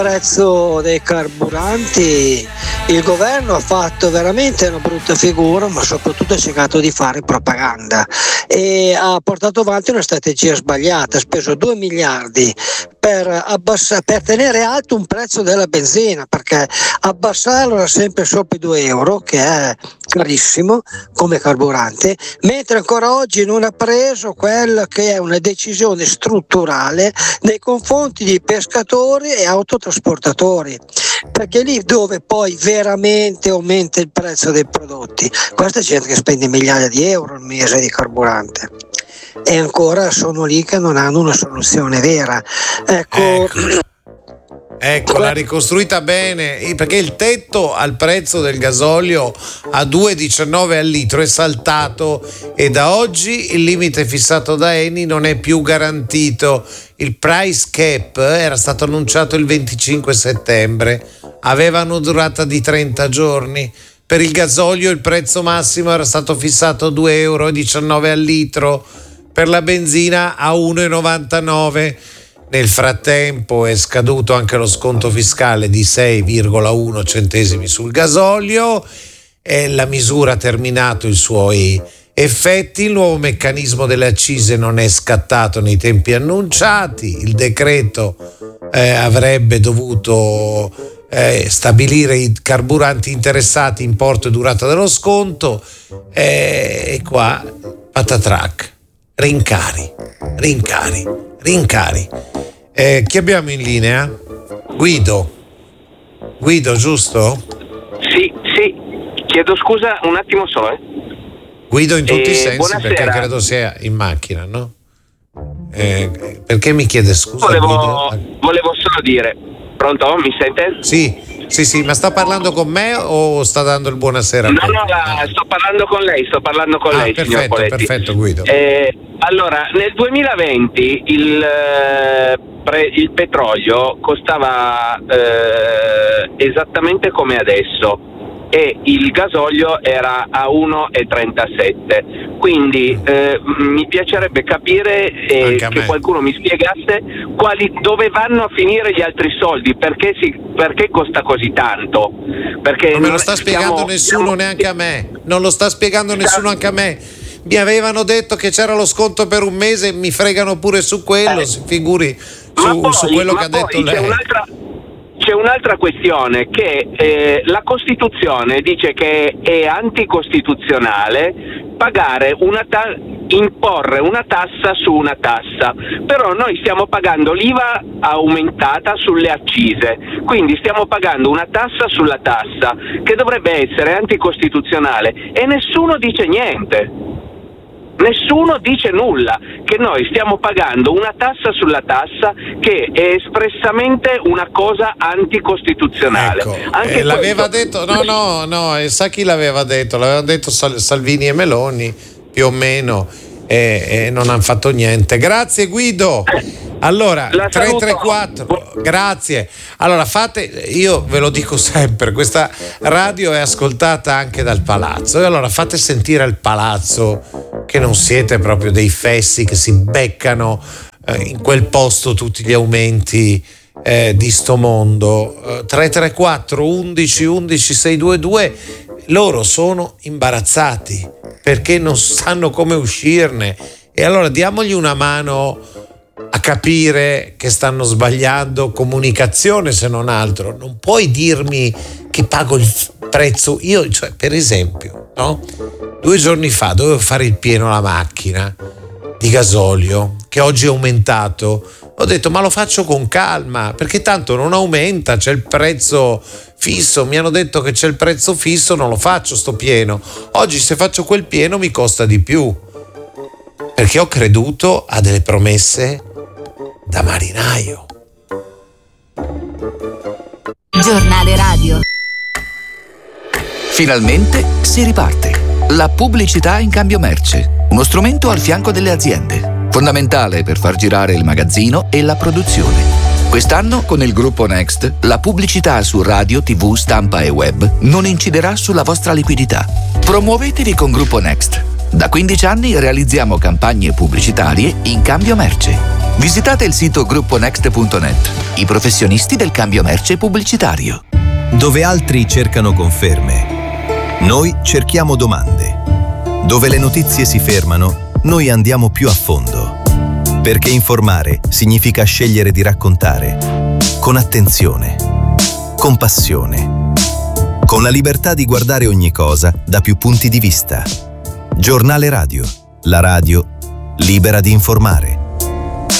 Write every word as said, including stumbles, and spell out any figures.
prezzo dei carburanti il governo ha fatto veramente una brutta figura, ma soprattutto ha cercato di fare propaganda e ha portato avanti una strategia sbagliata. Ha speso due miliardi per, abbassare, per tenere alto un prezzo della benzina, perché abbassarlo era sempre sopra i due euro, che è carissimo come carburante, mentre ancora oggi non ha preso quella che è una decisione strutturale nei confronti di pescatori e autotrasportatori, perché lì dove poi veramente aumenta il prezzo dei prodotti. Questa è gente che spende migliaia di euro al mese di carburante e ancora sono lì che non hanno una soluzione vera. Ecco, ecco. Ecco, l'ha ricostruita bene, perché il tetto al prezzo del gasolio a due virgola diciannove al litro è saltato e da oggi il limite fissato da Eni non è più garantito. Il price cap era stato annunciato il venticinque settembre, aveva una durata di trenta giorni. Per il gasolio il prezzo massimo era stato fissato a due virgola diciannove euro al litro, per la benzina a uno virgola novantanove. Nel frattempo è scaduto anche lo sconto fiscale di sei virgola uno centesimi sul gasolio e la misura ha terminato i suoi effetti. Il nuovo meccanismo delle accise non è scattato nei tempi annunciati. Il decreto eh, avrebbe dovuto eh, stabilire i carburanti interessati, importo e durata dello sconto eh, e qua patatrac, rincari, rincari, rincari. Eh, chi abbiamo in linea? Guido. Guido, giusto? Sì, sì. Chiedo scusa un attimo solo. Eh. Guido in tutti eh, i sensi, buonasera. Perché credo sia in macchina, no? Eh, perché mi chiede scusa? Volevo, Guido? volevo solo dire. Pronto? Mi sente? Sì, sì, sì, ma sta parlando con me o sta dando il buonasera? No, no, la, sto parlando con lei, sto parlando con ah, lei, perfetto, signor Poletti. Perfetto, Guido. Eh, allora, nel duemilaventi il, pre, il petrolio costava eh, esattamente come adesso e il gasolio era a uno virgola trentasette, quindi eh, mi piacerebbe capire eh, che qualcuno mi spiegasse quali, dove vanno a finire gli altri soldi, perché, si, perché costa così tanto, perché non me lo sta spiegando stiamo, nessuno stiamo... neanche a me, non lo sta spiegando nessuno anche a me. Mi avevano detto che c'era lo sconto per un mese, mi fregano pure su quello, eh. si figuri su, poi, su quello che ha detto c'è lei. Un'altra... C'è un'altra questione, che eh, la Costituzione dice che è anticostituzionale pagare una ta- imporre una tassa su una tassa, però noi stiamo pagando l'I V A aumentata sulle accise, quindi stiamo pagando una tassa sulla tassa che dovrebbe essere anticostituzionale e nessuno dice niente. Nessuno dice nulla, che noi stiamo pagando una tassa sulla tassa che è espressamente una cosa anticostituzionale. Ecco, Anche eh, l'aveva questo... detto, no, no, no, e sa chi l'aveva detto? L'aveva detto Sal- Salvini e Meloni, più o meno, e, e non hanno fatto niente. Grazie Guido. Allora, tre tre quattro, grazie. Allora, fate, io ve lo dico sempre, questa radio è ascoltata anche dal palazzo, e allora fate sentire al palazzo che non siete proprio dei fessi che si beccano eh, in quel posto tutti gli aumenti eh, di sto mondo. Eh, tre tre quattro undici undici seicentoventidue, loro sono imbarazzati perché non sanno come uscirne, e allora diamogli una mano a capire che stanno sbagliando comunicazione, se non altro. Non puoi dirmi che pago il prezzo io, cioè, per esempio, no? Due giorni fa dovevo fare il pieno alla macchina di gasolio, che oggi è aumentato. Ho detto, ma lo faccio con calma, perché tanto non aumenta, c'è il prezzo fisso. Mi hanno detto che c'è il prezzo fisso, non lo faccio sto pieno. Oggi se faccio quel pieno mi costa di più, perché ho creduto a delle promesse da marinaio. Giornale radio. Finalmente si riparte. La pubblicità in cambio merce, uno strumento al fianco delle aziende, fondamentale per far girare il magazzino e la produzione. Quest'anno con il gruppo Next la pubblicità su radio, tv, stampa e web non inciderà sulla vostra liquidità. Promuovetevi con Gruppo Next. Da quindici anni realizziamo campagne pubblicitarie in cambio merce. Visitate il sito gruppo next punto net, i professionisti del cambio merce pubblicitario. Dove altri cercano conferme, noi cerchiamo domande. Dove le notizie si fermano, noi andiamo più a fondo. Perché informare significa scegliere di raccontare con attenzione, con passione, con la libertà di guardare ogni cosa da più punti di vista. Giornale Radio, la radio libera di informare.